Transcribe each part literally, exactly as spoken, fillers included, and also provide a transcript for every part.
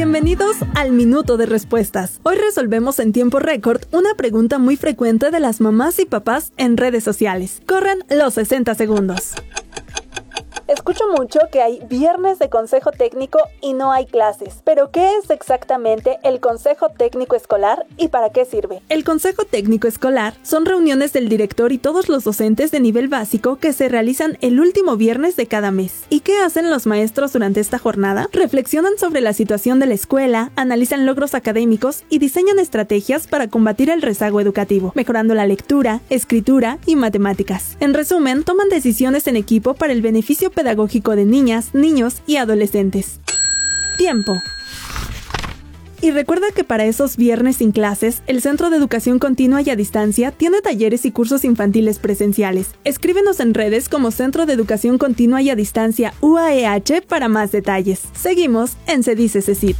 Bienvenidos al Minuto de Respuestas. Hoy resolvemos en tiempo récord una pregunta muy frecuente de las mamás y papás en redes sociales. Corran los sesenta segundos. Escucho mucho que hay viernes de consejo técnico y no hay clases. ¿Pero qué es exactamente el consejo técnico escolar y para qué sirve? El consejo técnico escolar son reuniones del director y todos los docentes de nivel básico que se realizan el último viernes de cada mes. ¿Y qué hacen los maestros durante esta jornada? Reflexionan sobre la situación de la escuela, analizan logros académicos y diseñan estrategias para combatir el rezago educativo, mejorando la lectura, escritura y matemáticas. En resumen, toman decisiones en equipo para el beneficio pedagógico de niñas, niños y adolescentes. Tiempo. Y recuerda que para esos viernes sin clases, el Centro de Educación Continua y a Distancia tiene talleres y cursos infantiles presenciales. Escríbenos en redes como Centro de Educación Continua y a Distancia U A E H para más detalles. Seguimos en Se Dice CECID.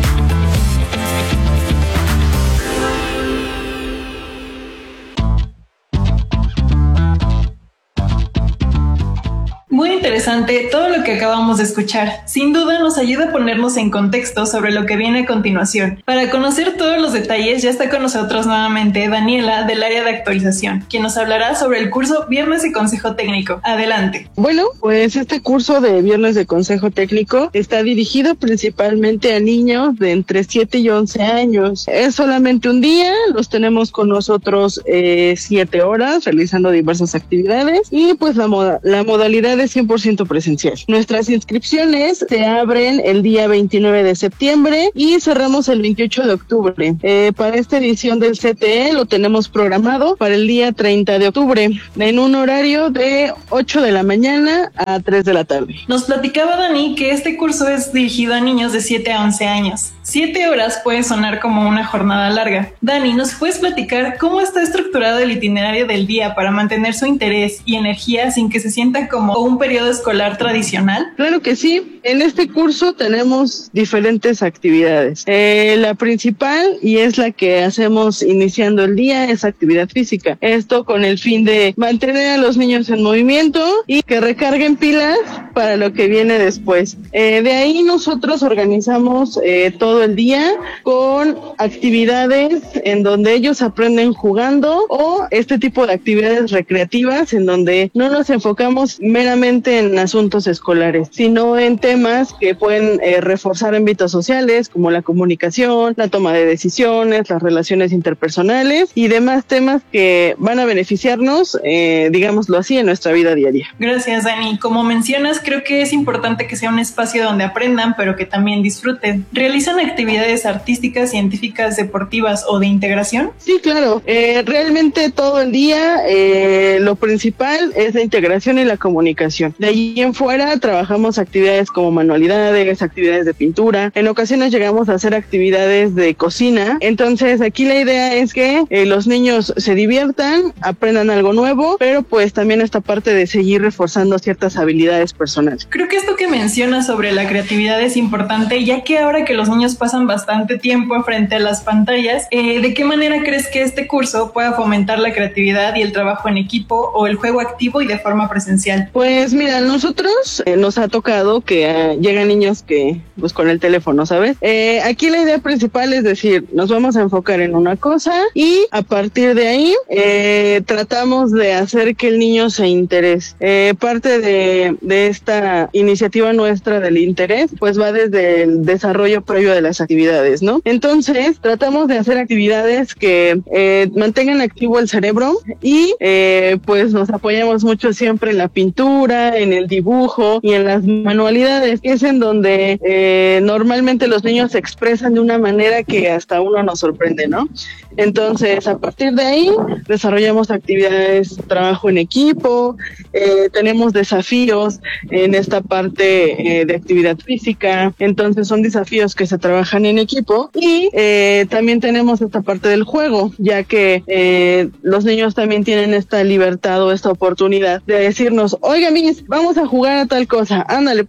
Muy interesante todo lo que acabamos de escuchar. Sin duda nos ayuda a ponernos en contexto sobre lo que viene a continuación. Para conocer todos los detalles ya está con nosotros nuevamente Daniela del área de actualización, quien nos hablará sobre el curso Viernes de Consejo Técnico. Adelante. Bueno, pues este curso de Viernes de Consejo Técnico está dirigido principalmente a niños de entre siete y once años. Es solamente un día, los tenemos con nosotros eh, siete horas realizando diversas actividades y pues la, moda, la modalidad es cien por ciento presencial. Nuestras inscripciones se abren el día veintinueve de septiembre y cerramos el veintiocho de octubre. Eh, para esta edición del C T E lo tenemos programado para el día treinta de octubre en un horario de ocho de la mañana a tres de la tarde. Nos platicaba Dani que este curso es dirigido a niños de siete a once años. siete horas puede sonar como una jornada larga. Dani, ¿nos puedes platicar cómo está estructurado el itinerario del día para mantener su interés y energía sin que se sienta como un periodo escolar tradicional? Claro que sí. En este curso tenemos diferentes actividades. Eh, la principal, y es la que hacemos iniciando el día, es actividad física. Esto con el fin de mantener a los niños en movimiento y que recarguen pilas para lo que viene después. Eh, de ahí nosotros organizamos eh, todo el día con actividades en donde ellos aprenden jugando o este tipo de actividades recreativas en donde no nos enfocamos meramente en asuntos escolares, sino en temas que pueden eh, reforzar ámbitos sociales como la comunicación, la toma de decisiones, las relaciones interpersonales y demás temas que van a beneficiarnos, eh, digámoslo así, en nuestra vida diaria. Gracias, Dani. Como mencionas, creo que es importante que sea un espacio donde aprendan, pero que también disfruten. ¿Realizan actividades artísticas, científicas, deportivas o de integración? Sí, claro. Eh, realmente todo el día eh, lo principal es la integración y la comunicación. De allí en fuera trabajamos actividades como manualidades, actividades de pintura. En ocasiones llegamos a hacer actividades de cocina. Entonces aquí la idea es que eh, los niños se diviertan, aprendan algo nuevo, pero pues también esta parte de seguir reforzando ciertas habilidades personales. Creo que esto que mencionas sobre la creatividad es importante, ya que ahora que los niños pasan bastante tiempo frente a las pantallas, eh, ¿de qué manera crees que este curso pueda fomentar la creatividad y el trabajo en equipo o el juego activo y de forma presencial? Pues mira, nosotros eh, nos ha tocado que eh, llegan niños que pues con el teléfono, ¿sabes? Eh, aquí la idea principal es decir, nos vamos a enfocar en una cosa y a partir de ahí eh, tratamos de hacer que el niño se interese. Eh, parte de, de esta iniciativa nuestra del interés pues va desde el desarrollo previo de las actividades, ¿no? Entonces tratamos de hacer actividades que eh, mantengan activo el cerebro y eh, pues nos apoyamos mucho siempre en la pintura, en el dibujo y en las manualidades, que es en donde eh, normalmente los niños se expresan de una manera que hasta uno nos sorprende, ¿no? Entonces, a partir de ahí, desarrollamos actividades, trabajo en equipo, eh, tenemos desafíos en esta parte eh, de actividad física, entonces son desafíos que se trabajan en equipo y eh, también tenemos esta parte del juego, ya que eh, los niños también tienen esta libertad o esta oportunidad de decirnos, oiga, mis, vamos a jugar a tal cosa, ándale, pues jugamos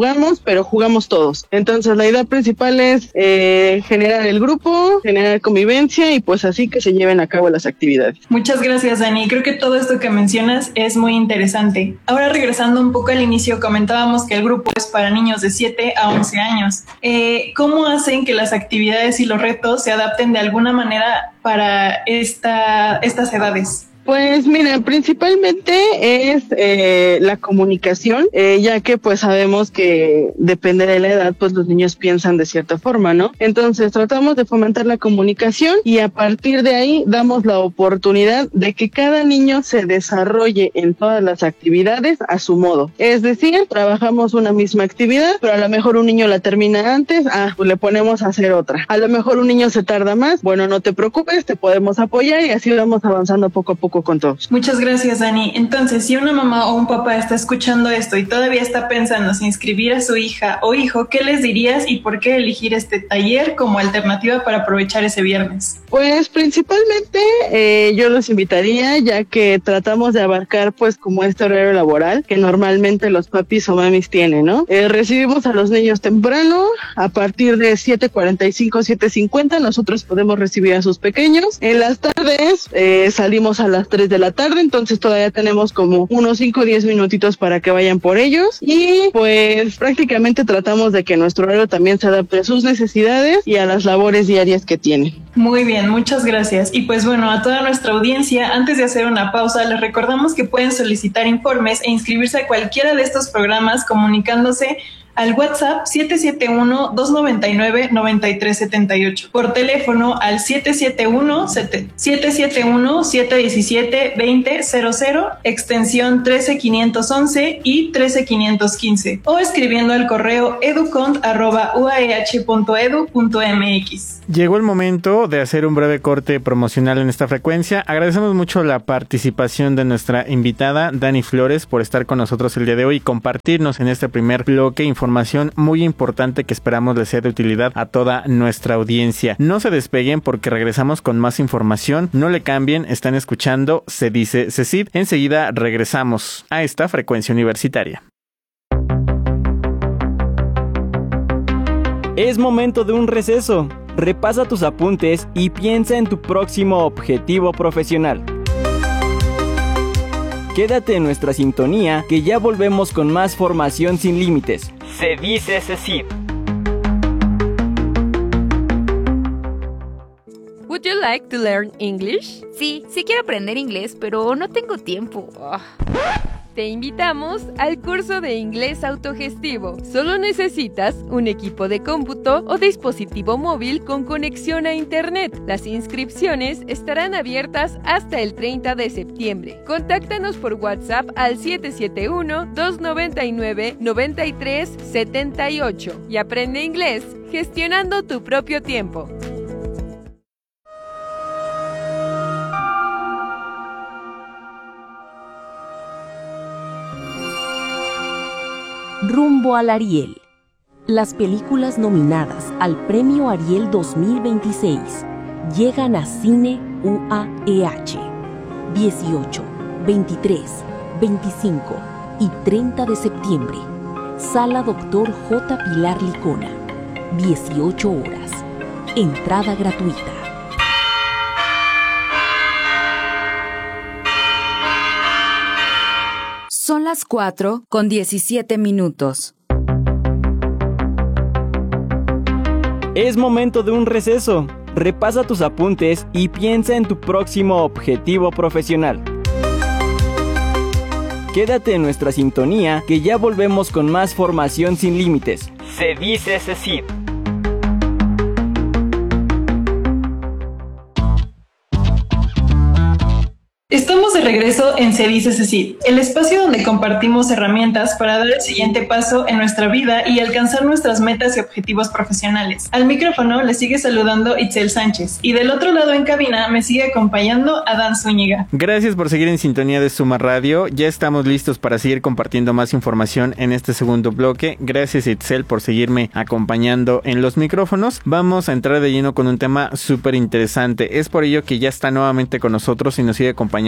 separamos, pero jugamos todos. Entonces la idea principal es eh, generar el grupo, generar convivencia y pues así que se lleven a cabo las actividades. Muchas gracias, Dani. Creo que todo esto que mencionas es muy interesante. Ahora regresando un poco al inicio, comentábamos que el grupo es para niños de siete a once años. Eh, ¿Cómo hacen que las actividades y los retos se adapten de alguna manera para esta, estas edades? Pues mira, principalmente es eh, la comunicación, eh, ya que pues sabemos que depende de la edad, pues los niños piensan de cierta forma, ¿no? Entonces tratamos de fomentar la comunicación y a partir de ahí damos la oportunidad de que cada niño se desarrolle en todas las actividades a su modo. Es decir, trabajamos una misma actividad, pero a lo mejor un niño la termina antes, ah, pues le ponemos a hacer otra. A lo mejor un niño se tarda más, bueno, no te preocupes, te podemos apoyar y así vamos avanzando poco a poco con todos. Muchas gracias, Dani. Entonces, si una mamá o un papá está escuchando esto y todavía está pensando si inscribir a su hija o hijo, ¿qué les dirías y por qué elegir este taller como alternativa para aprovechar ese viernes? Pues principalmente eh, yo los invitaría, ya que tratamos de abarcar pues como este horario laboral que normalmente los papis o mamis tienen, ¿no? Eh, recibimos a los niños temprano, a partir de siete cuarenta y cinco, siete cincuenta nosotros podemos recibir a sus pequeños. En las tardes eh, salimos a las tres de la tarde, entonces todavía tenemos como unos cinco o diez minutitos para que vayan por ellos y pues prácticamente tratamos de que nuestro horario también se adapte a sus necesidades y a las labores diarias que tienen. Muy bien, muchas gracias. Y pues bueno, a toda nuestra audiencia, antes de hacer una pausa, les recordamos que pueden solicitar informes e inscribirse a cualquiera de estos programas comunicándose al WhatsApp siete siete uno, dos nueve nueve, nueve tres siete ocho, por teléfono al siete siete uno, siete siete uno, siete uno siete, dos cero cero cero, extensión trece quinientos once y trece quinientos quince, o escribiendo al correo educont arroba u a e h punto e d u punto m x. Llegó el momento de hacer un breve corte promocional en esta frecuencia. Agradecemos mucho la participación de nuestra invitada, Dani Flores, por estar con nosotros el día de hoy y compartirnos en este primer bloque información muy importante que esperamos les sea de utilidad a toda nuestra audiencia. No se despeguen porque regresamos con más información. No le cambien, están escuchando Se Dice CECID. Enseguida regresamos a esta frecuencia universitaria. Es momento de un receso. Repasa tus apuntes y piensa en tu próximo objetivo profesional. Quédate en nuestra sintonía que ya volvemos con más formación sin límites. Se dice CECID. Would you like to learn English? Sí, sí quiero aprender inglés, pero no tengo tiempo. Oh. Te invitamos al curso de inglés autogestivo. Solo necesitas un equipo de cómputo o dispositivo móvil con conexión a internet. Las inscripciones estarán abiertas hasta el treinta de septiembre. Contáctanos por WhatsApp al siete siete uno, dos nueve nueve, nueve tres siete ocho y aprende inglés gestionando tu propio tiempo. Rumbo al Ariel. Las películas nominadas al Premio Ariel dos mil veintiséis llegan a Cine U A E H. dieciocho, veintitrés, veinticinco y treinta de septiembre. Sala Doctor J. Pilar Licona. dieciocho horas. Entrada gratuita. Son las cuatro con diecisiete minutos. Es momento de un receso. Repasa tus apuntes y piensa en tu próximo objetivo profesional. Quédate en nuestra sintonía que ya volvemos con más formación sin límites. Se dice CECID. Estamos de regreso en Se Dice CECID, el espacio donde compartimos herramientas para dar el siguiente paso en nuestra vida y alcanzar nuestras metas y objetivos profesionales. Al micrófono le sigue saludando Itzel Sánchez y del otro lado en cabina me sigue acompañando Adán Zúñiga. Gracias por seguir en sintonía de Suma Radio. Ya estamos listos para seguir compartiendo más información en este segundo bloque. Gracias, Itzel, por seguirme acompañando en los micrófonos. Vamos a entrar de lleno con un tema súper interesante. Es por ello que ya está nuevamente con nosotros y nos sigue acompañando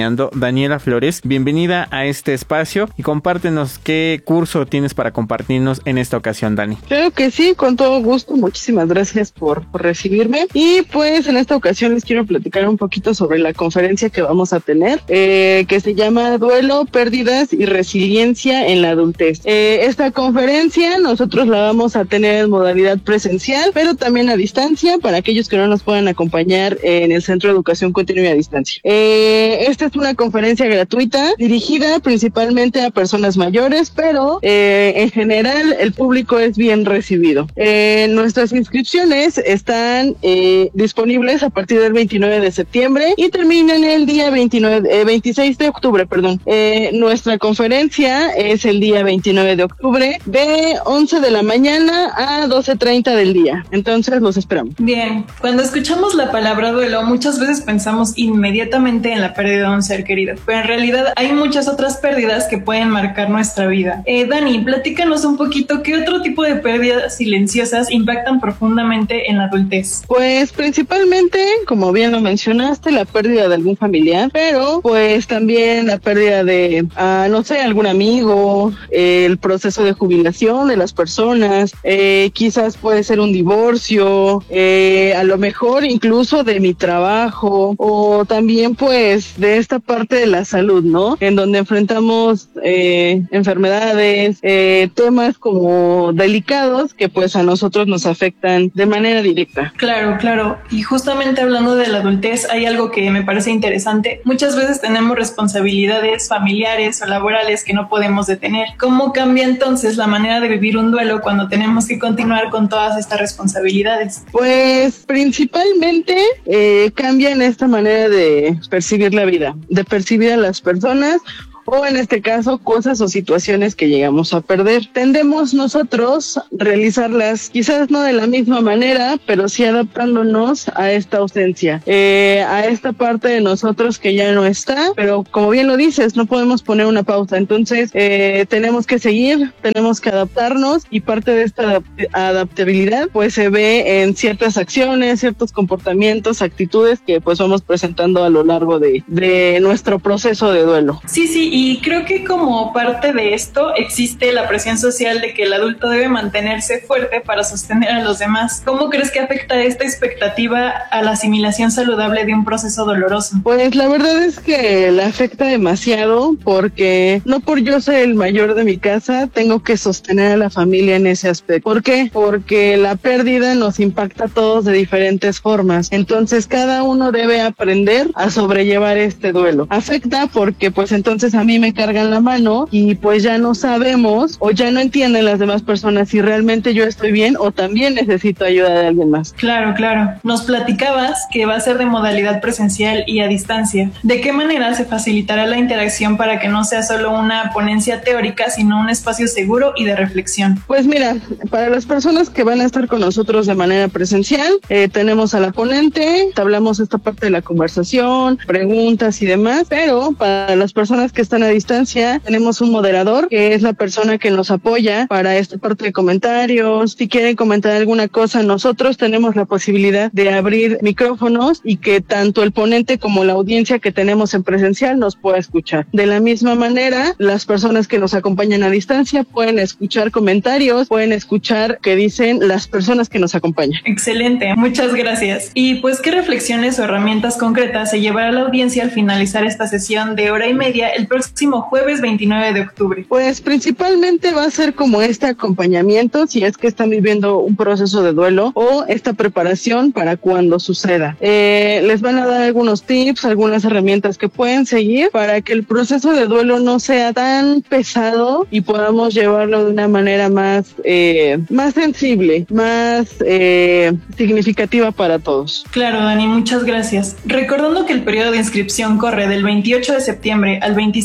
Daniela Flores. Bienvenida a este espacio y compártenos qué curso tienes para compartirnos en esta ocasión, Dani. Claro que sí, con todo gusto. Muchísimas gracias por, por recibirme. Y pues en esta ocasión les quiero platicar un poquito sobre la conferencia que vamos a tener, eh, que se llama Duelo, Pérdidas y Resiliencia en la Adultez. Eh, esta conferencia nosotros la vamos a tener en modalidad presencial, pero también a distancia para aquellos que no nos puedan acompañar en el Centro de Educación Continua y a Distancia. Eh, esta es una conferencia gratuita dirigida principalmente a personas mayores, pero eh, en general el público es bien recibido. Eh, nuestras inscripciones están eh, disponibles a partir del veintinueve de septiembre y terminan el día veintinueve, eh, veintiséis de octubre, perdón. Eh, nuestra conferencia es el día veintinueve de octubre de once de la mañana a doce treinta del día. Entonces los esperamos. Bien, cuando escuchamos la palabra duelo, muchas veces pensamos inmediatamente en la pérdida de un ser querido, pero en realidad hay muchas otras pérdidas que pueden marcar nuestra vida. Eh, Dani, platícanos un poquito qué otro tipo de pérdidas silenciosas impactan profundamente en la adultez. Pues principalmente, como bien lo mencionaste, la pérdida de algún familiar, pero pues también la pérdida de, uh, no sé, algún amigo, eh, el proceso de jubilación de las personas, eh, quizás puede ser un divorcio, eh, a lo mejor incluso de mi trabajo, o también pues de esta parte de la salud, ¿no? En donde enfrentamos eh, enfermedades, eh, temas como delicados que pues a nosotros nos afectan de manera directa. Claro, claro. Y justamente hablando de la adultez, hay algo que me parece interesante. Muchas veces tenemos responsabilidades familiares o laborales que no podemos detener. ¿Cómo cambia entonces la manera de vivir un duelo cuando tenemos que continuar con todas estas responsabilidades? Pues principalmente eh, cambia en esta manera de percibir la vida, de percibir a las personas, o en este caso cosas o situaciones que llegamos a perder. Tendemos nosotros a realizarlas quizás no de la misma manera, pero sí adaptándonos a esta ausencia, eh, a esta parte de nosotros que ya no está, pero como bien lo dices, no podemos poner una pausa, entonces eh, tenemos que seguir, tenemos que adaptarnos, y parte de esta adapt- adaptabilidad pues se ve en ciertas acciones, ciertos comportamientos, actitudes que pues vamos presentando a lo largo de, de nuestro proceso de duelo. Sí, sí, y creo que como parte de esto existe la presión social de que el adulto debe mantenerse fuerte para sostener a los demás. ¿Cómo crees que afecta esta expectativa a la asimilación saludable de un proceso doloroso? Pues la verdad es que la afecta demasiado, porque no por yo ser el mayor de mi casa tengo que sostener a la familia en ese aspecto. ¿Por qué? Porque la pérdida nos impacta a todos de diferentes formas, entonces cada uno debe aprender a sobrellevar este duelo. Afecta porque pues entonces a mí me cargan la mano y pues ya no sabemos o ya no entienden las demás personas si realmente yo estoy bien o también necesito ayuda de alguien más. Claro, claro. Nos platicabas que va a ser de modalidad presencial y a distancia. ¿De qué manera se facilitará la interacción para que no sea solo una ponencia teórica, sino un espacio seguro y de reflexión? Pues mira, para las personas que van a estar con nosotros de manera presencial, eh, tenemos a la ponente, hablamos esta parte de la conversación, preguntas y demás, pero para las personas que están a distancia, tenemos un moderador que es la persona que nos apoya para esta parte de comentarios. Si quieren comentar alguna cosa, nosotros tenemos la posibilidad de abrir micrófonos y que tanto el ponente como la audiencia que tenemos en presencial nos pueda escuchar. De la misma manera, las personas que nos acompañan a distancia pueden escuchar comentarios, pueden escuchar qué dicen las personas que nos acompañan. Excelente, muchas gracias. Y pues, ¿qué reflexiones o herramientas concretas se llevará la audiencia al finalizar esta sesión de hora y media el próximo jueves veintinueve de octubre? Pues principalmente va a ser como este acompañamiento si es que están viviendo un proceso de duelo, o esta preparación para cuando suceda. Eh, les van a dar algunos tips, algunas herramientas que pueden seguir para que el proceso de duelo no sea tan pesado y podamos llevarlo de una manera más, eh, más sensible, más eh, significativa para todos. Claro, Dani, muchas gracias. Recordando que el periodo de inscripción corre del veintiocho de septiembre al veintiséis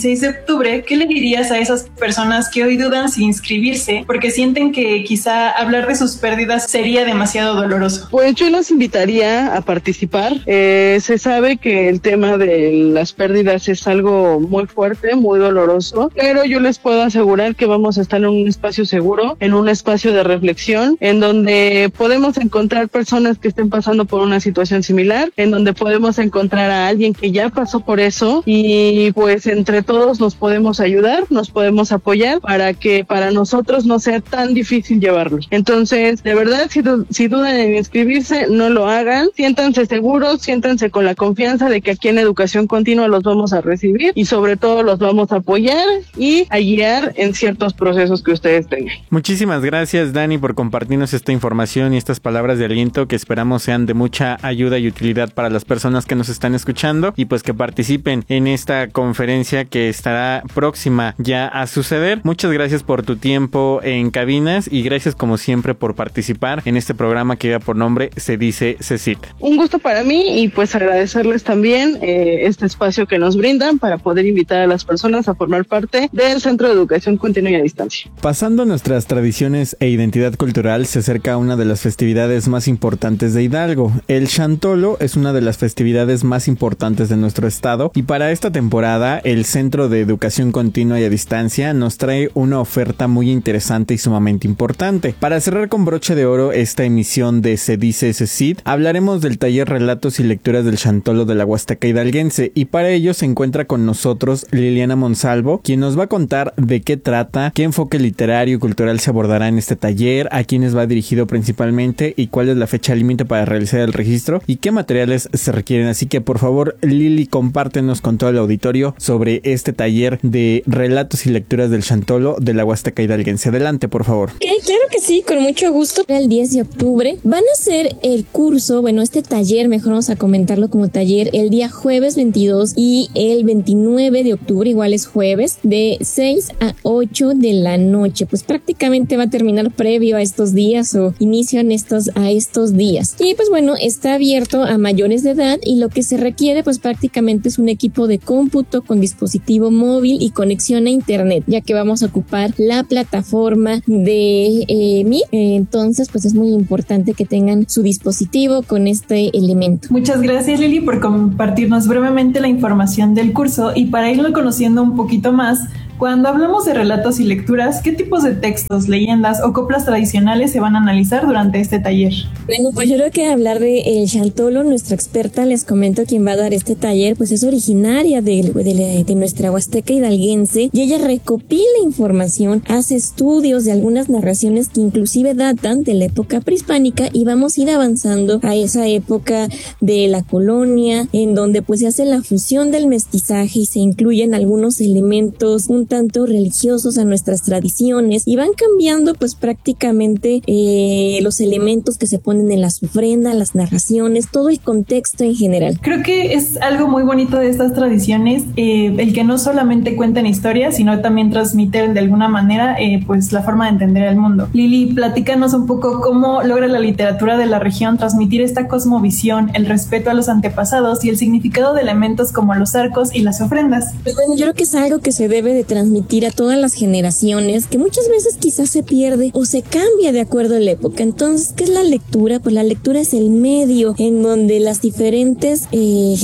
veintiséis de octubre, ¿qué le dirías a esas personas que hoy dudan si inscribirse porque sienten que quizá hablar de sus pérdidas sería demasiado doloroso? Pues yo los invitaría a participar. Eh, se sabe que el tema de las pérdidas es algo muy fuerte, muy doloroso, pero yo les puedo asegurar que vamos a estar en un espacio seguro, en un espacio de reflexión, en donde podemos encontrar personas que estén pasando por una situación similar, en donde podemos encontrar a alguien que ya pasó por eso y pues entre todos nos podemos ayudar, nos podemos apoyar para que para nosotros no sea tan difícil llevarlo. Entonces, de verdad, si, si dudan en inscribirse, no lo hagan, siéntanse seguros, siéntanse con la confianza de que aquí en Educación Continua los vamos a recibir y sobre todo los vamos a apoyar y a guiar en ciertos procesos que ustedes tengan. Muchísimas gracias, Dani, por compartirnos esta información y estas palabras de aliento que esperamos sean de mucha ayuda y utilidad para las personas que nos están escuchando y pues que participen en esta conferencia que estará próxima ya a suceder. Muchas gracias por tu tiempo en cabinas y gracias como siempre por participar en este programa que lleva por nombre Se Dice CECIT. Un gusto para mí y pues agradecerles también eh, este espacio que nos brindan para poder invitar a las personas a formar parte del Centro de Educación Continua y a Distancia. Pasando a nuestras tradiciones e identidad cultural, se acerca una de las festividades más importantes de Hidalgo. El Chantolo es una de las festividades más importantes de nuestro estado y para esta temporada el Centro de Educación Continua y a Distancia nos trae una oferta muy interesante y sumamente importante. Para cerrar con broche de oro esta emisión de Se Dice CECIT, hablaremos del taller Relatos y Lecturas del Chantolo de la Huasteca Hidalguense y para ello se encuentra con nosotros Liliana Monsalvo, quien nos va a contar de qué trata, qué enfoque literario y cultural se abordará en este taller, a quiénes va dirigido principalmente y cuál es la fecha límite para realizar el registro y qué materiales se requieren. Así que por favor, Lili, compártenos con todo el auditorio sobre este taller de Relatos y Lecturas del Chantolo de la Huasteca Hidalguense. Adelante, por favor. Okay, claro que sí, con mucho gusto. El diez de octubre van a hacer el curso, bueno, este taller, mejor vamos a comentarlo como taller, el día jueves veintidós y el veintinueve de octubre, igual es jueves, de seis a ocho de la noche. Pues prácticamente va a terminar previo a estos días o inician estos, a estos días. Y pues bueno, está abierto a mayores de edad y lo que se requiere pues prácticamente es un equipo de cómputo con dispositivo móvil y conexión a internet, ya que vamos a ocupar la plataforma de eh, Meet. Entonces pues es muy importante que tengan su dispositivo con este elemento. Muchas gracias, Lili, por compartirnos brevemente la información del curso y para irlo conociendo un poquito más. Cuando hablamos de relatos y lecturas, ¿qué tipos de textos, leyendas o coplas tradicionales se van a analizar durante este taller? Bueno, pues yo creo que hablar de el Chantolo, nuestra experta, les comento quién va a dar este taller, pues es originaria de, de, de nuestra Huasteca Hidalguense y ella recopila información, hace estudios de algunas narraciones que inclusive datan de la época prehispánica y vamos a ir avanzando a esa época de la colonia, en donde pues se hace la fusión del mestizaje y se incluyen algunos elementos un tanto religiosos a nuestras tradiciones y van cambiando pues prácticamente eh, los elementos que se ponen en las ofrendas, las narraciones, todo el contexto en general. Creo que es algo muy bonito de estas tradiciones, eh, el que no solamente cuenten historias, sino también transmiten de alguna manera eh, pues la forma de entender el mundo. Lili, platícanos un poco cómo logra la literatura de la región transmitir esta cosmovisión, el respeto a los antepasados y el significado de elementos como los arcos y las ofrendas. Pues bueno, yo creo que es algo que se debe de transmitir a todas las generaciones, que muchas veces quizás se pierde o se cambia de acuerdo a la época. Entonces, ¿qué es la lectura? Pues la lectura es el medio en donde las diferentes eh,